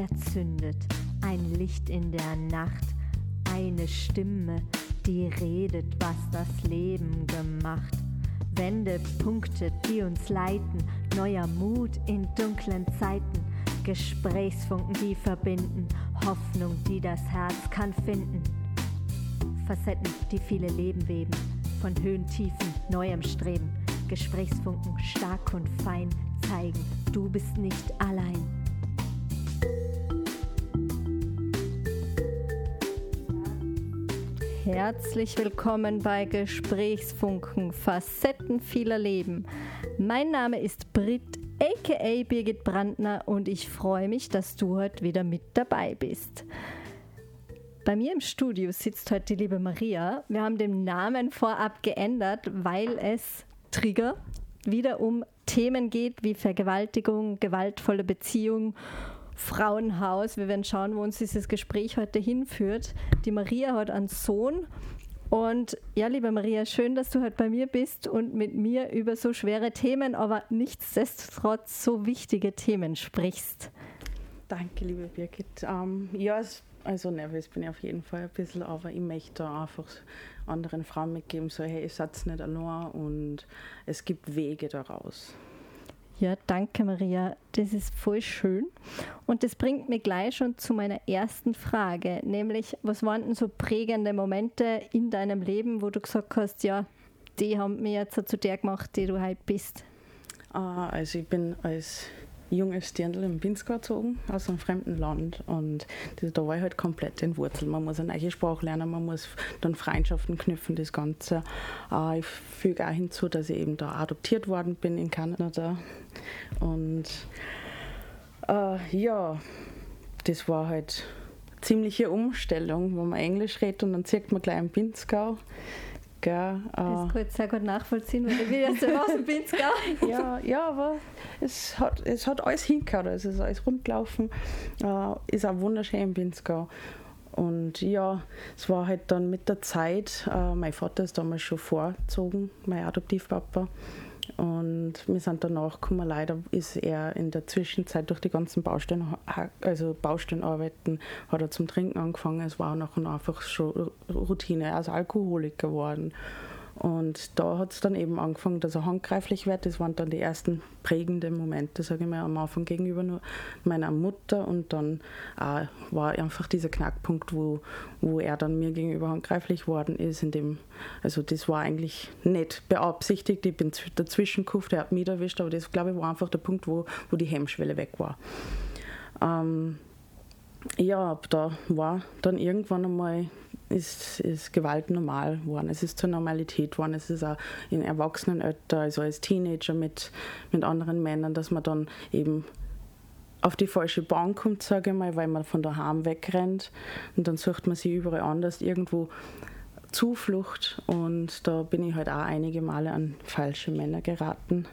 er zündet, ein Licht in der Nacht, eine Stimme, die redet, was das Leben gemacht. Wendepunkte, die uns leiten, neuer Mut in dunklen Zeiten, Gesprächsfunken, die verbinden, Hoffnung, die das Herz kann finden. Facetten, die viele Leben weben, von Höhen, Tiefen, neuem Streben, Gesprächsfunken, stark und fein, zeigen, du bist nicht allein. Herzlich willkommen bei Gesprächsfunken, Facetten vieler Leben. Mein Name ist Brit, aka Birgit Brandner, und ich freue mich, dass du heute wieder mit dabei bist. Bei mir im Studio sitzt heute die liebe Maria. Wir haben den Namen vorab geändert, weil es, Trigger, wieder um Themen geht wie Vergewaltigung, gewaltvolle Beziehung, Frauenhaus. Wir werden schauen, wo uns dieses Gespräch heute hinführt. Die Maria hat einen Sohn. Und ja, liebe Maria, schön, dass du heute bei mir bist und mit mir über so schwere Themen, aber nichtsdestotrotz so wichtige Themen sprichst. Danke, liebe Birgit. Also nervös bin ich auf jeden Fall ein bisschen, aber ich möchte da einfach anderen Frauen mitgeben, so hey, ich satz nicht allein und es gibt Wege daraus. Ja, danke Maria, das ist voll schön. Und das bringt mich gleich schon zu meiner ersten Frage, nämlich, was waren denn so prägende Momente in deinem Leben, wo du gesagt hast, ja, die haben mich jetzt zu der gemacht, die du heute bist? Also ich bin als junges Dirndl im Pinzgau gezogen, aus einem fremden Land, und da war ich halt komplett in Wurzeln. Man muss eine neue Sprache lernen, man muss dann Freundschaften knüpfen, das Ganze. Ich füge auch hinzu, dass ich eben da adoptiert worden bin in Kanada, und das war halt eine ziemliche Umstellung, wenn man Englisch redet und dann zieht man gleich im Pinzgau. Das kann ich sehr gut nachvollziehen, weil ich bin jetzt aus dem Pinzgau. Ja, aber es hat alles hingehauen, also es ist alles rundgelaufen, ist auch wunderschön im Pinzgau. Und ja, es war halt dann mit der Zeit, mein Vater ist damals schon vorgezogen, mein Adoptivpapa, und wir sind danach gekommen. Leider ist er in der Zwischenzeit durch die ganzen Baustellenarbeiten, hat er zum Trinken angefangen. Es war nachher einfach schon Routine, er ist Alkoholiker geworden. Und da hat es dann eben angefangen, dass er handgreiflich wird. Das waren dann die ersten prägenden Momente, sage ich mal, am Anfang gegenüber nur meiner Mutter. Und dann war einfach dieser Knackpunkt, wo er dann mir gegenüber handgreiflich worden ist. Also das war eigentlich nicht beabsichtigt. Ich bin dazwischen gekauft, er hat mich erwischt, aber das, glaube ich, war einfach der Punkt, wo die Hemmschwelle weg war. Da war dann irgendwann einmal ist Gewalt normal geworden. Es ist zur Normalität geworden. Es ist auch in Erwachsenenalter, also als Teenager mit anderen Männern, dass man dann eben auf die falsche Bahn kommt, sage ich mal, weil man von daheim wegrennt, und dann sucht man sich überall anders irgendwo Zuflucht, und da bin ich halt auch einige Male an falsche Männer geraten.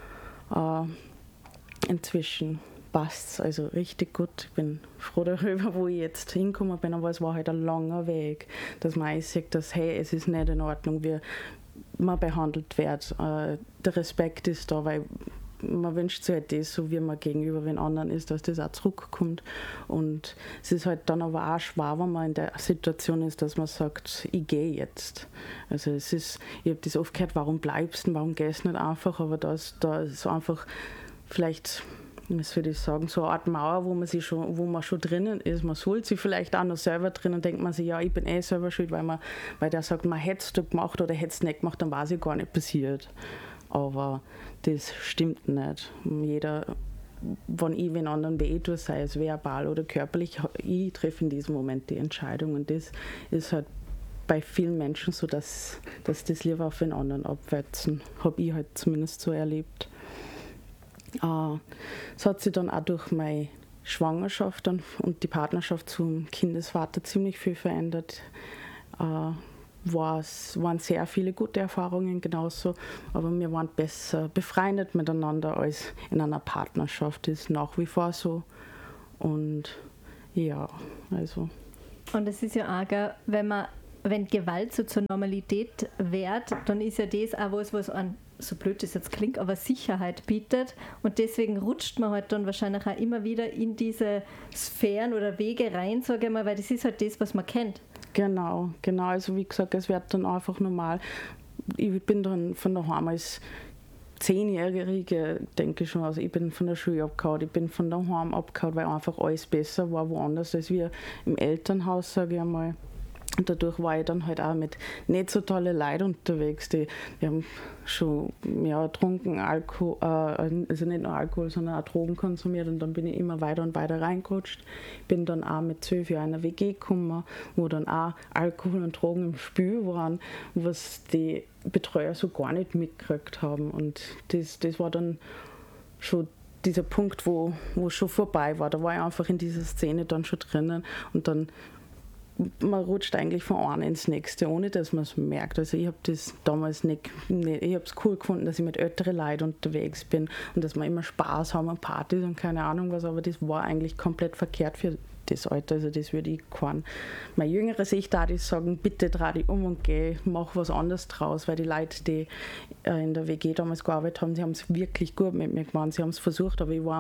Inzwischen passt, also richtig gut. Ich bin froh darüber, wo ich jetzt hingekommen bin, aber es war halt ein langer Weg, dass man sieht, dass hey, es ist nicht in Ordnung, wie man behandelt wird. Der Respekt ist da, weil man wünscht sich halt das, so wie man gegenüber den anderen ist, dass das auch zurückkommt. Und es ist halt dann aber auch schwer, wenn man in der Situation ist, dass man sagt, ich gehe jetzt. Also ich habe das oft gehört, warum bleibst du, warum gehst du nicht einfach, aber da ist einfach vielleicht, was würde ich sagen, so eine Art Mauer, wo man schon drinnen ist. Man sollte sich vielleicht auch noch selber drinnen, denkt man sich, ja, ich bin selber schuld, weil der sagt, man hätte es gemacht oder hätte es nicht gemacht, dann war es ja gar nicht passiert. Aber das stimmt nicht. Wenn ich den anderen tue, sei es verbal oder körperlich, ich treffe in diesem Moment die Entscheidung, und das ist halt bei vielen Menschen so, dass das lieber auf den anderen abwälzen. Habe ich halt zumindest so erlebt. Es hat sich dann auch durch meine Schwangerschaft und die Partnerschaft zum Kindesvater ziemlich viel verändert. Waren sehr viele gute Erfahrungen genauso, aber wir waren besser befreundet miteinander als in einer Partnerschaft. Das ist nach wie vor so. Und ja, also. Und es ist ja auch, wenn Gewalt so zur Normalität wird, dann ist ja das auch was einen so blöd das jetzt klingt, aber Sicherheit bietet und deswegen rutscht man halt dann wahrscheinlich auch immer wieder in diese Sphären oder Wege rein, sage ich mal, weil das ist halt das, was man kennt. Genau, also wie gesagt, es wird dann einfach normal. Ich bin dann von daheim als 10-Jährige, denke ich schon, also ich bin von der Schule abgehauen, ich bin von daheim abgehauen, weil einfach alles besser war woanders als wir im Elternhaus, sage ich einmal. Und dadurch war ich dann halt auch mit nicht so tollen Leuten unterwegs. Die haben schon getrunken, Alkohol, also nicht nur Alkohol, sondern auch Drogen konsumiert. Und dann bin ich immer weiter und weiter reingerutscht. Bin dann auch mit 12 Jahren in eine WG gekommen, wo dann auch Alkohol und Drogen im Spiel waren, was die Betreuer so gar nicht mitgekriegt haben. Und das war dann schon dieser Punkt, wo schon vorbei war. Da war ich einfach in dieser Szene dann schon drinnen. Und dann man rutscht eigentlich von einem ins nächste, ohne dass man es merkt. Also ich habe das damals nicht, ich habe es cool gefunden, dass ich mit älteren Leuten unterwegs bin und dass wir immer Spaß haben und Partys und keine Ahnung was, aber das war eigentlich komplett verkehrt für das Alter. Also das würde ich keinen. Meine jüngere Sicht da die sagen, bitte dreh dich um und geh, mach was anderes draus, weil die Leute, die in der WG damals gearbeitet haben, die haben es wirklich gut mit mir gemacht, sie haben es versucht, aber ich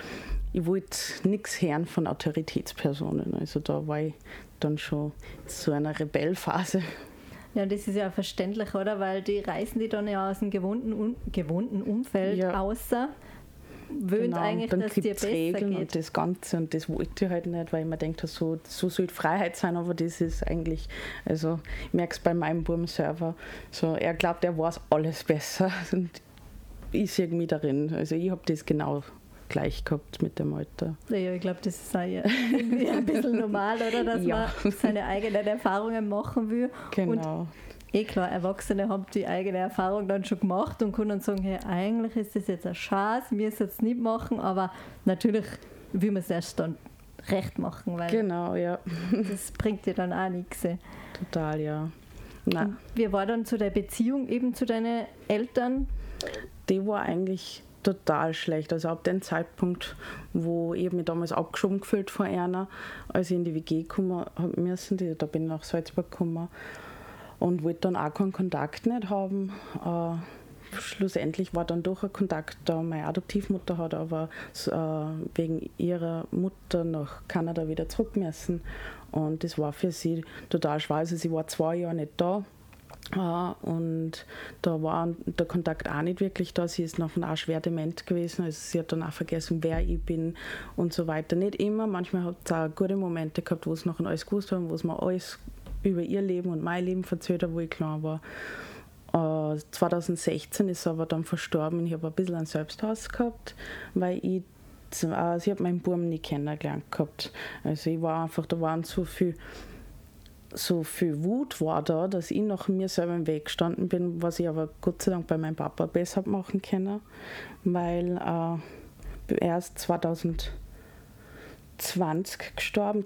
wollte nichts hören von Autoritätspersonen. Also da war ich dann schon zu einer Rebellphase. Ja, das ist ja verständlich, oder? Weil die reißen die dann ja aus dem gewohnten Umfeld außer, wöhnt eigentlich, dann dass dir besser Regeln geht. Und das Ganze und das wollte ich halt nicht, weil ich mir denke, so soll Freiheit sein, aber das ist eigentlich, also ich merke es bei meinem Buben selber, so, er glaubt, er weiß alles besser und ich sehe mich darin, also ich habe das genau gleich gehabt mit dem Alter. Ja, ich glaube, das ist auch irgendwie ein bisschen normal, oder? Dass man seine eigenen Erfahrungen machen will. Genau. Und klar, Erwachsene haben die eigene Erfahrung dann schon gemacht und können dann sagen, hey, eigentlich ist das jetzt ein Schatz, wir es jetzt nicht machen, aber natürlich will man es erst dann recht machen, weil genau, ja. das bringt dir dann auch nichts. Total, ja. Nein. Wie war dann zu der Beziehung eben zu deinen Eltern? Die war eigentlich total schlecht. Also ab dem Zeitpunkt, wo ich mich damals abgeschoben gefühlt von einer, als ich in die WG kommen müssen, da bin ich nach Salzburg gekommen und wollte dann auch keinen Kontakt nicht haben. Schlussendlich war dann doch ein Kontakt da. Meine Adoptivmutter hat aber wegen ihrer Mutter nach Kanada wieder zurück müssen und das war für sie total schwer. Also sie war 2 Jahre nicht da. Und da war der Kontakt auch nicht wirklich da. Sie ist nachher auch schwer dement gewesen. Also sie hat dann auch vergessen, wer ich bin und so weiter. Nicht immer, manchmal hat es auch gute Momente gehabt, wo es nachher alles gewusst haben, wo es mir alles über ihr Leben und mein Leben erzählt hat, wo ich klein war. 2016 ist sie aber dann verstorben. Ich habe ein bisschen einen Selbsthass gehabt, weil sie hat meinen Buben nie kennengelernt gehabt. Also ich war einfach, da waren so viel Wut war da, dass ich nach mir selber im Weg gestanden bin, was ich aber Gott sei Dank bei meinem Papa besser machen können, weil er ist 2020 gestorben,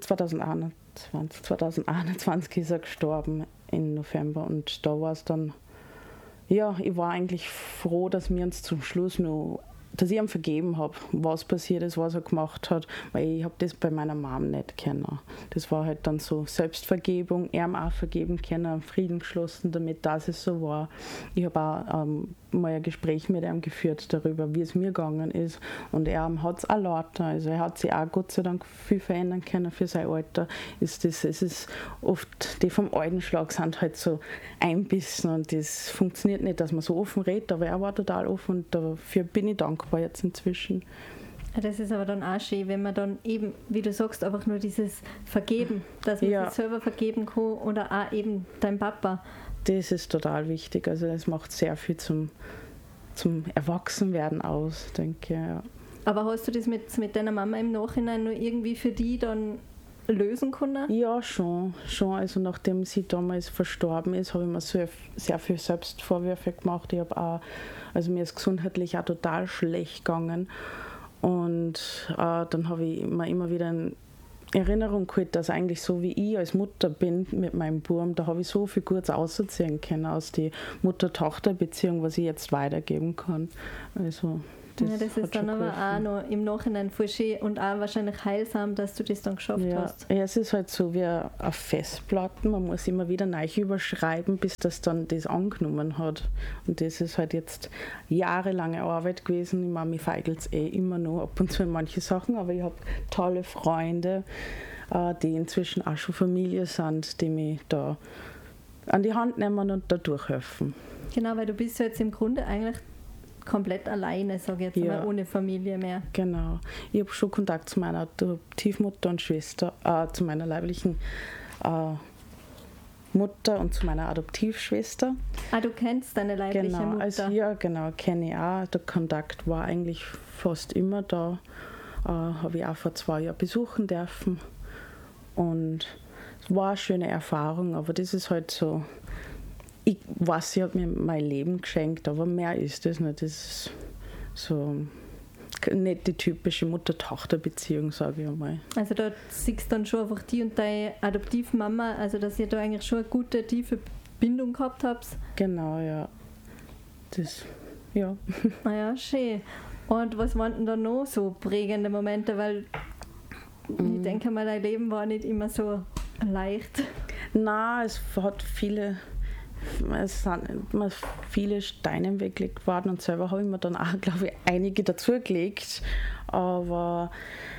2021 ist er gestorben im November und da war es dann, ja, ich war eigentlich froh, dass wir uns zum Schluss dass ich ihm vergeben habe, was passiert ist, was er gemacht hat, weil ich habe das bei meiner Mom nicht kennen. Das war halt dann so Selbstvergebung, ihm auch vergeben können, Frieden geschlossen damit, dass es so war. Ich habe auch mal ein Gespräch mit ihm geführt darüber, wie es mir gegangen ist und er hat es auch lauter, also er hat sich auch Gott sei Dank viel verändern können für sein Alter. Es ist oft, die vom alten Schlag sind halt so einbissen und das funktioniert nicht, dass man so offen redet, aber er war total offen und dafür bin ich dankbar jetzt inzwischen. Das ist aber dann auch schön, wenn man dann eben, wie du sagst, einfach nur dieses Vergeben, dass man sich selber vergeben kann oder auch eben dein Papa. Das ist total wichtig, also das macht sehr viel zum Erwachsenwerden aus, denke ich. Ja. Aber hast du das mit deiner Mama im Nachhinein nur irgendwie für die dann lösen können? Ja, schon. Also nachdem sie damals verstorben ist, habe ich mir sehr viel Selbstvorwürfe gemacht. Ich habe auch, also mir ist gesundheitlich auch total schlecht gegangen. Und dann habe ich mir immer wieder in Erinnerung geholt, dass eigentlich so wie ich als Mutter bin mit meinem Buben, da habe ich so viel Gutes ausziehen können aus der Mutter-Tochter-Beziehung, was ich jetzt weitergeben kann. Also Das ist dann aber auch noch im Nachhinein voll schön und auch wahrscheinlich heilsam, dass du das dann geschafft hast. Ja, es ist halt so wie auf Festplatten, man muss immer wieder neu überschreiben, bis das dann das angenommen hat. Und das ist halt jetzt jahrelange Arbeit gewesen. Ich meine, mich feigelt es immer noch ab und zu in manche Sachen, aber ich habe tolle Freunde, die inzwischen auch schon Familie sind, die mich da an die Hand nehmen und da durchhelfen. Genau, weil du bist jetzt im Grunde eigentlich komplett alleine, sage ich jetzt mal, ohne Familie mehr. Genau. Ich habe schon Kontakt zu meiner Adoptivmutter und Schwester, zu meiner leiblichen Mutter und zu meiner Adoptivschwester. Du kennst deine leibliche Mutter? Ja, genau, kenne ich auch. Der Kontakt war eigentlich fast immer da. Habe ich auch vor 2 Jahren besuchen dürfen. Und es war eine schöne Erfahrung, aber das ist halt so, ich weiß, sie hat mir mein Leben geschenkt, aber mehr ist das nicht. Das ist so nicht die typische Mutter-Tochter-Beziehung, sage ich einmal. Also da siehst du dann schon einfach die und deine Adoptivmama, also dass ihr da eigentlich schon eine gute, tiefe Bindung gehabt habt. Genau, ja. Das, ja. Naja, schön. Und was waren denn da noch so prägende Momente, weil ich denke mal, dein Leben war nicht immer so leicht. Nein, es sind immer viele Steine im Weg gelegt worden und selber habe ich mir dann auch, glaube ich, einige dazugelegt. Aber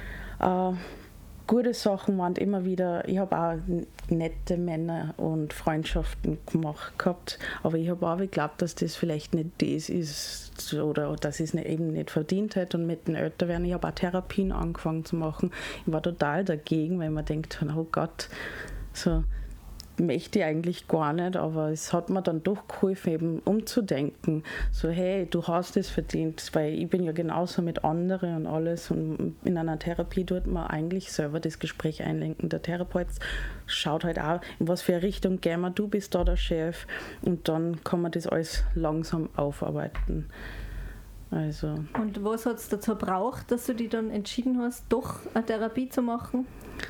gute Sachen waren immer wieder, ich habe auch nette Männer und Freundschaften gehabt, aber ich habe auch geglaubt, dass das vielleicht nicht das ist oder dass ich es eben nicht verdient hätte und mit den Älterwerden. Ich habe auch Therapien angefangen zu machen. Ich war total dagegen, weil man denkt, oh Gott, so möchte ich eigentlich gar nicht, aber es hat mir dann doch geholfen, eben umzudenken. So, hey, du hast es verdient, weil ich bin ja genauso mit anderen und alles. Und in einer Therapie tut man eigentlich selber das Gespräch einlenken. Der Therapeut schaut halt auch, in was für eine Richtung gehen wir, du bist da der Chef. Und dann kann man das alles langsam aufarbeiten. Also. Und was hat es dazu gebraucht, dass du dich dann entschieden hast, doch eine Therapie zu machen?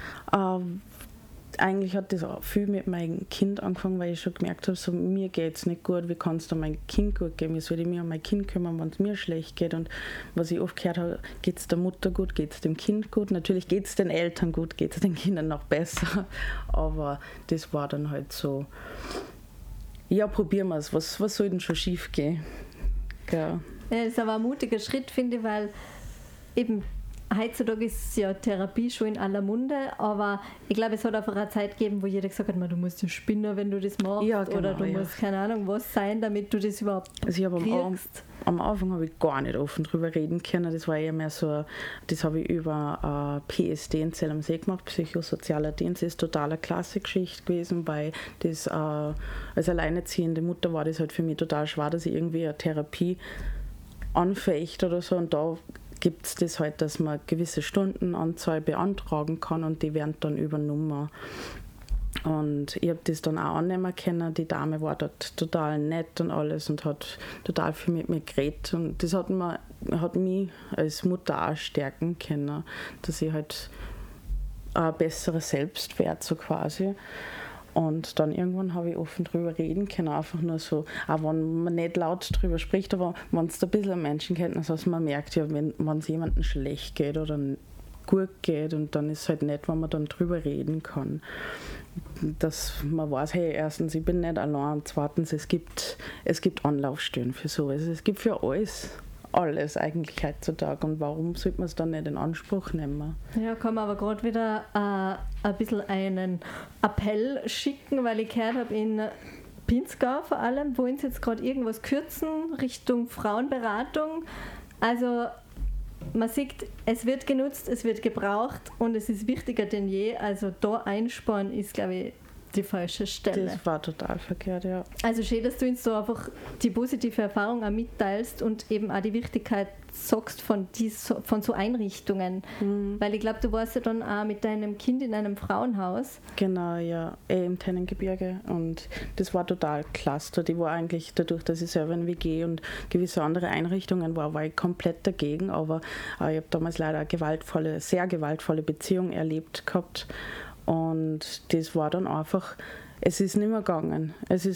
Eigentlich hat das auch viel mit meinem Kind angefangen, weil ich schon gemerkt habe, so, mir geht es nicht gut, wie kann es da mein Kind gut gehen? Wie soll ich mich um mein Kind kümmern, wenn es mir schlecht geht? Und was ich oft gehört habe, geht es der Mutter gut, geht es dem Kind gut? Natürlich geht es den Eltern gut, geht es den Kindern noch besser. Aber das war dann halt so, ja, probieren wir es, was soll denn schon schief gehen? Ja, das ist aber ein mutiger Schritt, finde ich, weil eben heutzutage ist ja Therapie schon in aller Munde, aber ich glaube, es hat einfach eine Zeit gegeben, wo jeder gesagt hat, du musst ja spinnen, wenn du das machst, ja, genau, oder du musst keine Ahnung was sein, damit du das überhaupt kriegst. Am Anfang habe ich gar nicht offen drüber reden können, das war eher mehr so, das habe ich über PSD in Zell am See gemacht, psychosozialer Dienst, das ist total eine klasse Geschichte gewesen, weil das als alleinerziehende Mutter war das halt für mich total schwer, dass ich irgendwie eine Therapie anfechte oder so, und da gibt es das halt, dass man gewisse Stundenanzahl beantragen kann und die werden dann übernommen. Und ich habe das dann auch annehmen können. Die Dame war dort total nett und alles und hat total viel mit mir geredet. Und das hat mich als Mutter auch stärken können, dass ich halt ein besserer Selbstwert so quasi. Und dann irgendwann habe ich offen drüber reden können, einfach nur so, auch wenn man nicht laut drüber spricht, aber wenn es da ein bisschen Menschenkenntnis hat, man merkt ja, wenn es jemandem schlecht geht oder gut geht, und dann ist es halt nett, wenn man dann drüber reden kann. Dass man weiß, hey, erstens, ich bin nicht allein, und zweitens, es gibt Anlaufstellen für sowas. Es gibt für alles eigentlich heutzutage, und warum sollte man es dann nicht in Anspruch nehmen? Ja, kann man aber gerade wieder ein bisschen einen Appell schicken, weil ich gehört habe, in Pinzgau vor allem wollen sie jetzt gerade irgendwas kürzen Richtung Frauenberatung. Also man sieht, es wird genutzt, es wird gebraucht und es ist wichtiger denn je. Also da einsparen ist, glaube ich, die falsche Stelle. Das war total verkehrt, ja. Also schön, dass du uns so einfach die positive Erfahrung auch mitteilst und eben auch die Wichtigkeit sagst von so Einrichtungen. Mhm. Weil ich glaube, du warst ja dann auch mit deinem Kind in einem Frauenhaus. Genau, ja, im Tennengebirge, und das war total klasse. Die war eigentlich, dadurch, dass ich selber in WG und gewisse andere Einrichtungen war ich komplett dagegen, aber ich habe damals leider eine sehr gewaltvolle Beziehung erlebt gehabt. Und das war dann einfach es ist nicht mehr gegangen.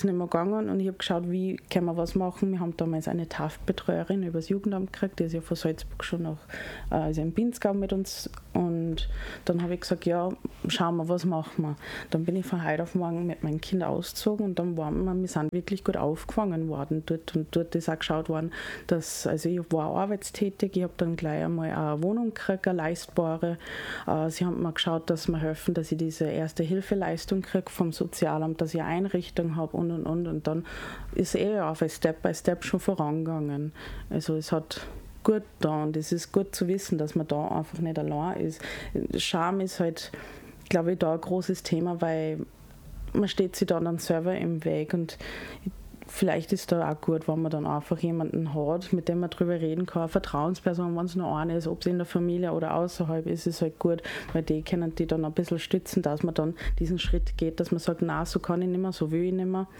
Und ich habe geschaut, wie können wir was machen. Wir haben damals eine Taftbetreuerin über das Jugendamt gekriegt, die ist ja von Salzburg schon noch also im Pinzgau mit uns. Und dann habe ich gesagt, ja, schauen wir, was machen wir. Dann bin ich von heute auf morgen mit meinem Kind ausgezogen und dann wir sind wirklich gut aufgefangen worden dort. Und dort ist auch geschaut worden, dass, also ich war arbeitstätig, ich habe dann gleich einmal eine Wohnung gekriegt, eine leistbare. Sie haben mir geschaut, dass mir helfen, dass ich diese Erste-Hilfe-Leistung kriege vom Sozialamt, dass ich eine Einrichtung habe und. Und dann ist einfach Step by Step schon vorangegangen. Also es hat gut da und es ist gut zu wissen, dass man da einfach nicht allein ist. Scham ist halt, glaube ich, da ein großes Thema, weil man steht sich dann selber im Weg und vielleicht ist da auch gut, wenn man dann einfach jemanden hat, mit dem man darüber reden kann, eine Vertrauensperson, wenn es nur eine ist, ob sie in der Familie oder außerhalb ist, ist halt gut, weil die können die dann ein bisschen stützen, dass man dann diesen Schritt geht, dass man sagt, na, so kann ich nicht mehr, so will ich nicht mehr.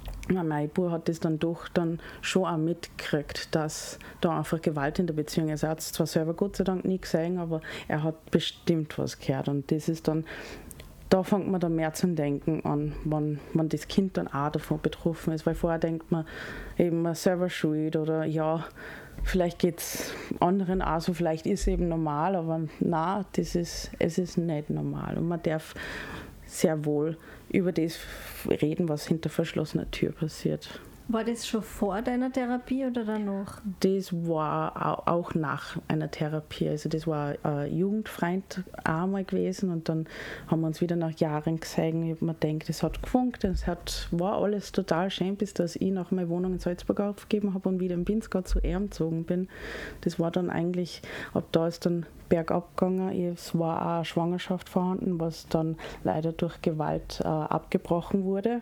Mein Bruder hat das dann doch dann schon auch mitgekriegt, dass da einfach Gewalt in der Beziehung ist. Er hat es zwar selber Gott sei Dank nie gesehen, aber er hat bestimmt was gehört. Und das ist dann, da fängt man dann mehr zum Denken an, wenn das Kind dann auch davon betroffen ist. Weil vorher denkt man eben, man selber schuld oder ja, vielleicht geht es anderen auch so, vielleicht ist es eben normal, aber nein, es ist nicht normal. Und man darf sehr wohl über das reden, was hinter verschlossener Tür passiert. War das schon vor deiner Therapie oder danach? Das war auch nach einer Therapie. Also das war ein Jugendfreund einmal gewesen und dann haben wir uns wieder nach Jahren gesehen. Ich habe mir gedacht, es hat gefunkt, war alles total schön, bis dass ich nach meiner Wohnung in Salzburg aufgegeben habe und wieder in Pinzgau zu ihm gezogen bin. Das war dann eigentlich, ab da ist dann bergab gegangen. Es war auch eine Schwangerschaft vorhanden, was dann leider durch Gewalt abgebrochen wurde.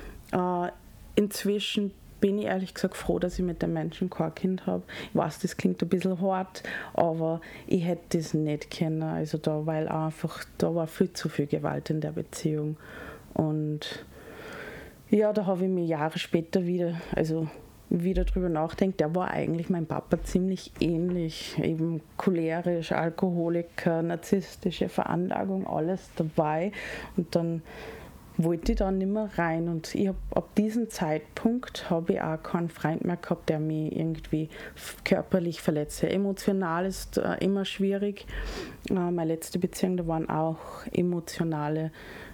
Inzwischen bin ich ehrlich gesagt froh, dass ich mit dem Menschen kein Kind habe. Ich weiß, das klingt ein bisschen hart, aber ich hätte das nicht können. Also da war viel zu viel Gewalt in der Beziehung. Und ja, da habe ich mir Jahre später wieder drüber nachdenkt, der war eigentlich mein Papa ziemlich ähnlich, eben cholerisch, Alkoholiker, narzisstische Veranlagung, alles dabei und dann wollte ich da nicht mehr rein und ab diesem Zeitpunkt habe ich auch keinen Freund mehr gehabt, der mich irgendwie körperlich verletzt. Emotional ist immer schwierig. Meine letzte Beziehung, da waren auch emotionale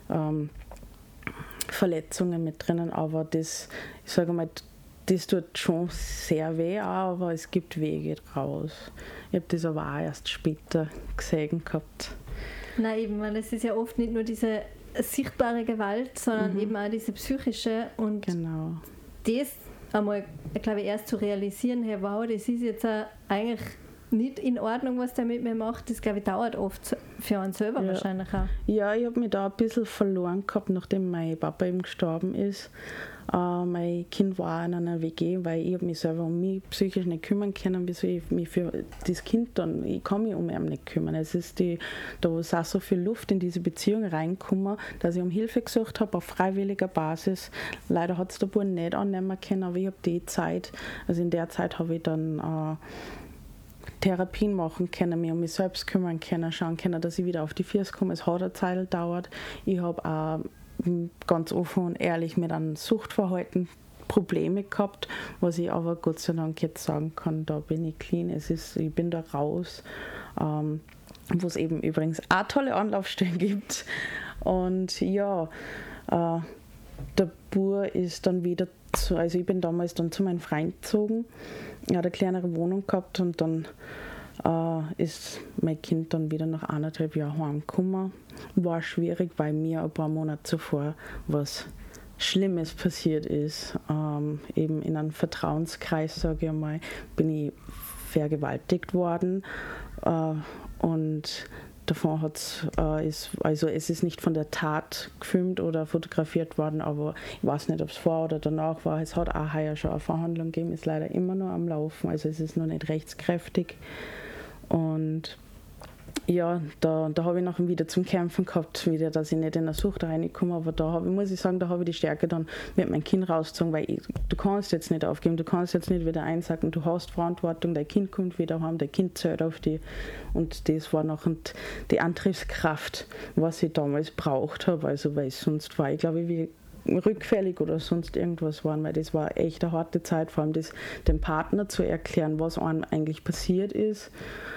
Verletzungen mit drinnen, aber das, ich sage mal, das tut schon sehr weh, aber es gibt Wege draus. Ich habe das aber auch erst später gesehen gehabt. Nein, eben, weil es ist ja oft nicht nur diese sichtbare Gewalt, sondern eben auch diese psychische und genau. Das einmal, glaube ich, erst zu realisieren, hey, wow, das ist jetzt eigentlich nicht in Ordnung, was der mit mir macht, das, glaube ich, dauert oft für einen selber wahrscheinlich auch. Ja, ich habe mich da ein bisschen verloren gehabt, nachdem mein Papa eben gestorben ist. Mein Kind war in einer WG, weil ich mich selber um mich psychisch nicht kümmern können, wieso ich mich für das Kind dann, ich kann mich um ihn nicht kümmern. Es ist da ist auch so viel Luft in diese Beziehung reingekommen, dass ich um Hilfe gesucht habe auf freiwilliger Basis. Leider hat es der Bub nicht annehmen können, aber ich habe in der Zeit habe ich dann Therapien machen können, mich um mich selbst kümmern können, schauen können, dass ich wieder auf die Füße komme. Es hat eine Zeit gedauert. Ich habe auch ganz offen und ehrlich mit einem Suchtverhalten Probleme gehabt, was ich aber Gott sei Dank jetzt sagen kann, da bin ich clean, ich bin da raus, wo es eben übrigens auch tolle Anlaufstellen gibt. Und ja, der Bub ist dann wieder also ich bin damals dann zu meinem Freund gezogen, er hat eine kleinere Wohnung gehabt und dann ist mein Kind dann wieder nach 1,5 Jahren heimgekommen. War schwierig, weil mir ein paar Monate zuvor was Schlimmes passiert ist. Eben in einem Vertrauenskreis, sage ich mal, bin ich vergewaltigt worden und davon es ist nicht von der Tat gefilmt oder fotografiert worden, aber ich weiß nicht, ob es vor oder danach war. Es hat auch heuer schon eine Verhandlung gegeben, ist leider immer noch am Laufen, also es ist noch nicht rechtskräftig. Und ja, da habe ich nachher wieder zum Kämpfen gehabt, wieder, dass ich nicht in eine Sucht reinkomme, aber muss ich sagen, da habe ich die Stärke dann mit meinem Kind rausgezogen, weil du kannst jetzt nicht aufgeben, du kannst jetzt nicht wieder einsacken, du hast Verantwortung, dein Kind kommt wieder heim, dein Kind zählt auf dich und das war nachher die Antriebskraft, was ich damals braucht habe, also weil sonst war ich, glaube ich, wie rückfällig oder sonst irgendwas waren, weil das war echt eine harte Zeit, vor allem das dem Partner zu erklären, was einem eigentlich passiert ist.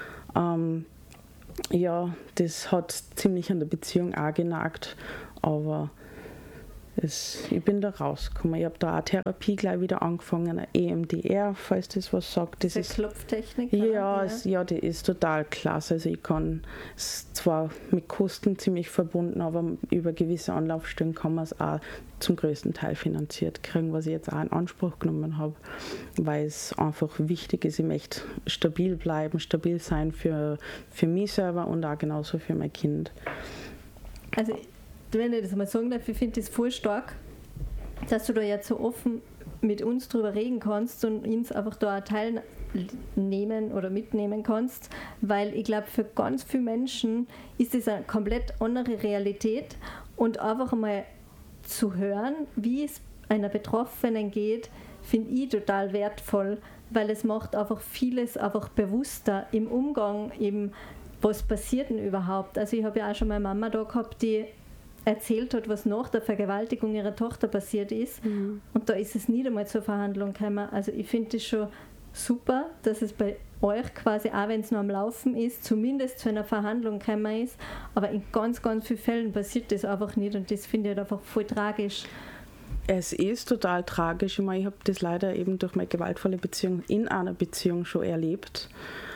Ja, das hat ziemlich an der Beziehung auch genagt, aber ich bin da rausgekommen. Ich habe da auch Therapie gleich wieder angefangen, EMDR, falls das was sagt. Das ist Klopftechnik? Ja, die ist total klasse. Also ich kann es zwar mit Kosten ziemlich verbunden, aber über gewisse Anlaufstellen kann man es auch zum größten Teil finanziert kriegen, was ich jetzt auch in Anspruch genommen habe, weil es einfach wichtig ist. Ich möchte stabil bleiben, stabil sein für mich selber und auch genauso für mein Kind. Also wenn ich das mal sagen darf, ich finde das voll stark, dass du da jetzt so offen mit uns drüber reden kannst und uns einfach da teilnehmen oder mitnehmen kannst, weil ich glaube, für ganz viele Menschen ist das eine komplett andere Realität und einfach mal zu hören, wie es einer Betroffenen geht, finde ich total wertvoll, weil es macht einfach vieles einfach bewusster im Umgang, eben was passiert denn überhaupt. Also ich habe ja auch schon meine Mama da gehabt, die erzählt hat, was nach der Vergewaltigung ihrer Tochter passiert ist. Und da ist es nicht einmal zur Verhandlung gekommen. Also ich finde es schon super, dass es bei euch quasi, auch wenn es noch am Laufen ist, zumindest zu einer Verhandlung gekommen ist. Aber in ganz, ganz vielen Fällen passiert das einfach nicht und das finde ich halt einfach voll tragisch. Es ist total tragisch. Ich meine, ich habe das leider eben durch meine gewaltvolle Beziehung in einer Beziehung schon erlebt.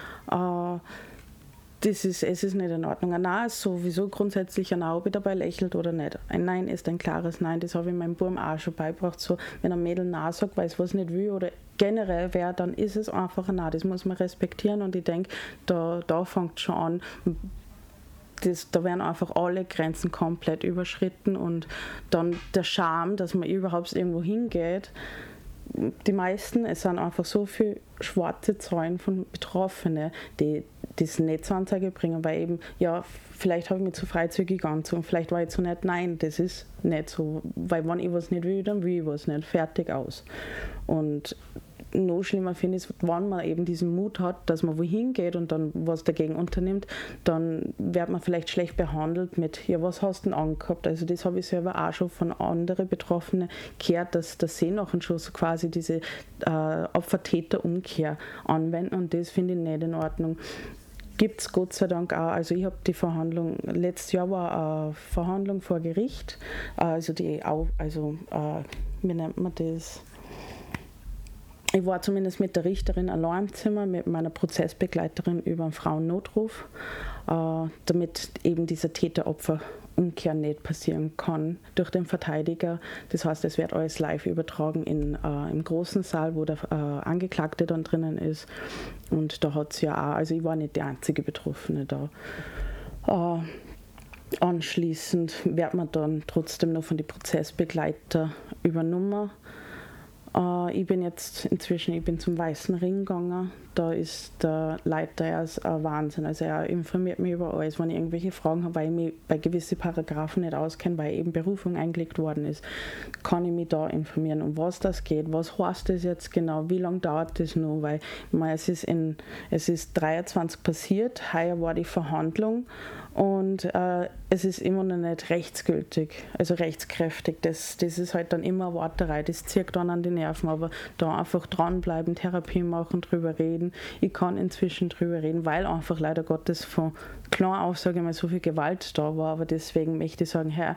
Es ist nicht in Ordnung. Ein Nein ist sowieso grundsätzlich ein Nein, ob ich dabei lächelt oder nicht. Ein Nein ist ein klares Nein. Das habe ich meinem Buben auch schon beigebracht. So, wenn ein Mädel Nein sagt, weil es was nicht will oder generell wäre, dann ist es einfach ein Nein. Das muss man respektieren und ich denke, da fängt es schon an. Da werden einfach alle Grenzen komplett überschritten und dann der Charme, dass man überhaupt irgendwo hingeht. Die meisten, es sind einfach so viele schwarze Zahlen von Betroffenen, die das nicht zur Anzeige bringen, weil eben, ja, vielleicht habe ich mich zu freizügig angezogen, vielleicht war ich zu nett. Nein, das ist nicht so, weil wenn ich was nicht will, dann will ich was nicht, fertig aus. Und noch schlimmer finde ich es, wenn man eben diesen Mut hat, dass man wohin geht und dann was dagegen unternimmt, dann wird man vielleicht schlecht behandelt mit, ja, was hast du denn angehabt? Also das habe ich selber auch schon von anderen Betroffenen gehört, dass sie nachher schon so quasi diese Opfer-Täter-Umkehr anwenden und das finde ich nicht in Ordnung. Gibt es Gott sei Dank auch, also ich habe die Verhandlung, letztes Jahr war eine Verhandlung vor Gericht, wie nennt man das? Ich war zumindest mit der Richterin allein im Zimmer, mit meiner Prozessbegleiterin über einen Frauennotruf, damit eben dieser Täter-Opfer-Umkehr nicht passieren kann durch den Verteidiger. Das heißt, es wird alles live übertragen im großen Saal, wo der Angeklagte dann drinnen ist. Und da hat es ja auch, also ich war nicht die einzige Betroffene da. Anschließend wird man dann trotzdem noch von den Prozessbegleiter übernommen. Ich bin jetzt inzwischen zum Weißen Ring gegangen. Da ist der Leiter, er ist ein Wahnsinn. Also er informiert mich über alles, wenn ich irgendwelche Fragen habe, weil ich mich bei gewissen Paragraphen nicht auskenne, weil eben Berufung eingelegt worden ist, kann ich mich da informieren, um was das geht, was heißt das jetzt genau, wie lange dauert das noch, weil es ist 23 passiert, heuer war die Verhandlung und es ist immer noch nicht rechtsgültig, also rechtskräftig. Das ist halt dann immer eine Warterei, das zieht dann an die Nerven, aber da einfach dranbleiben, Therapie machen, drüber reden. Ich kann inzwischen drüber reden, weil einfach leider Gottes von kleiner Aussage mal so viel Gewalt da war, aber deswegen möchte ich sagen, Herr,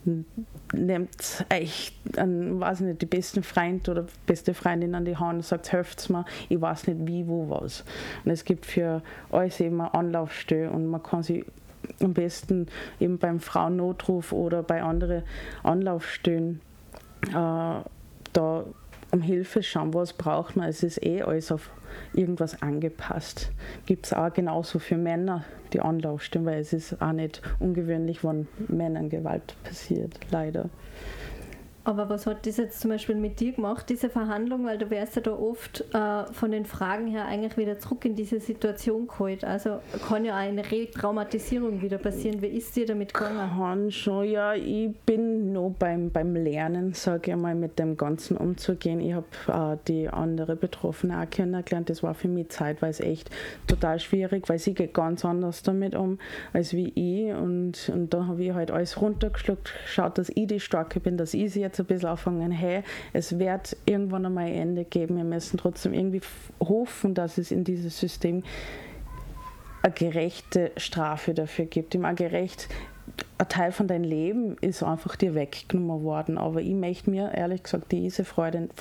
nehmt euch die besten Freund oder beste Freundin an die Hand und sagt, helft's mir, ich weiß nicht wie, wo, was. Und es gibt für alles eben eine Anlaufstelle und man kann sich am besten eben beim Frauennotruf oder bei anderen Anlaufstellen da um Hilfe schauen, was braucht man. Es ist alles auf irgendwas angepasst. Gibt es auch genauso für Männer die Anlaufstellen, weil es ist auch nicht ungewöhnlich, wenn Männern Gewalt passiert, leider. Aber was hat das jetzt zum Beispiel mit dir gemacht, diese Verhandlung? Weil du wärst ja da oft von den Fragen her eigentlich wieder zurück in diese Situation geholt. Also kann ja auch eine Retraumatisierung wieder passieren. Wie ist dir damit gegangen? Kann schon, ja. Ich bin noch beim Lernen, sage ich mal, mit dem Ganzen umzugehen. Ich habe die andere Betroffene auch kennengelernt. Das war für mich zeitweise echt total schwierig, weil sie geht ganz anders damit um als wie ich. Und da habe ich halt alles runtergeschluckt, geschaut, dass ich die Starke bin, dass ich sie jetzt jetzt ein bisschen anfangen, hey, es wird irgendwann einmal ein Ende geben, wir müssen trotzdem irgendwie hoffen, dass es in dieses System eine gerechte Strafe dafür gibt, ihm auch gerecht. Ein Teil von deinem Leben ist einfach dir weggenommen worden, aber ich möchte mir ehrlich gesagt diese Freude